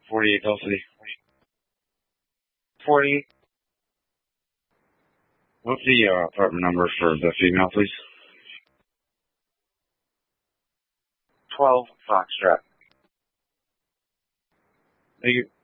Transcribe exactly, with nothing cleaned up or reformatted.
forty-eight Bell City. forty. What's the uh, apartment number for the female, please? twelve Foxtrot. Thank you.